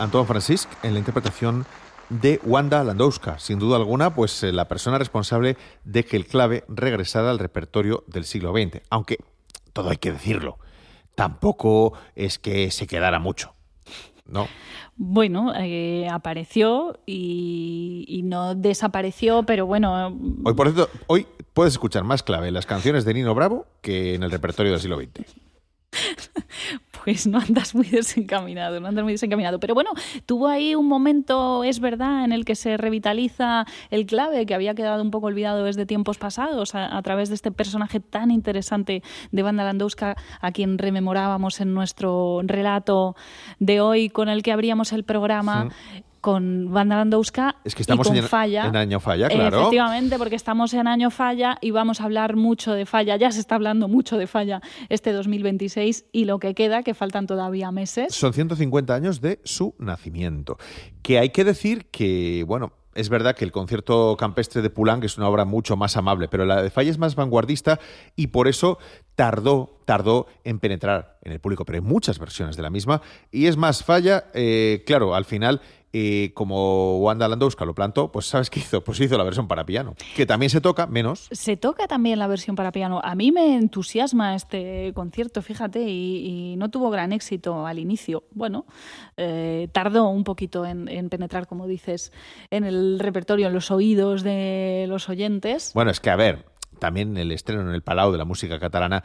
Anton Francisc en la interpretación de Wanda Landowska, sin duda alguna, pues la persona responsable de que el clave regresara al repertorio del siglo XX. Aunque, todo hay que decirlo, tampoco es que se quedara mucho, ¿no? Bueno, apareció y no desapareció, pero bueno... Hoy, por cierto, hoy puedes escuchar más clave en las canciones de Nino Bravo que en el repertorio del siglo XX. Pues no andas muy desencaminado, Pero bueno, tuvo ahí un momento, es verdad, en el que se revitaliza el clave, que había quedado un poco olvidado desde tiempos pasados, a través de este personaje tan interesante de Wanda Landowska, a quien rememorábamos en nuestro relato de hoy, con el que abríamos el programa. Con Wanda Landowska es que estamos y con Falla. En año Falla, claro. Efectivamente, porque estamos en año Falla y vamos a hablar mucho de Falla. Ya se está hablando mucho de Falla este 2026 y lo que queda, que faltan todavía meses. Son 150 años de su nacimiento. Que hay que decir que, bueno, es verdad que el concierto campestre de Poulenc es una obra mucho más amable, pero la de Falla es más vanguardista y por eso tardó en penetrar en el público. Pero hay muchas versiones de la misma. Y es más, Falla, claro, al final... como Wanda Landowska lo plantó, pues ¿sabes qué hizo? Pues hizo la versión para piano, que también se toca, menos. Se toca también la versión para piano. A mí me entusiasma este concierto, fíjate, y no tuvo gran éxito al inicio. Bueno, tardó un poquito en penetrar, como dices, en el repertorio, en los oídos de los oyentes. Bueno, es que, a ver, también el estreno en el Palau de la música catalana,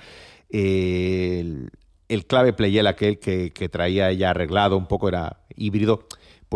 el clave playel aquel que traía ya arreglado, un poco era híbrido,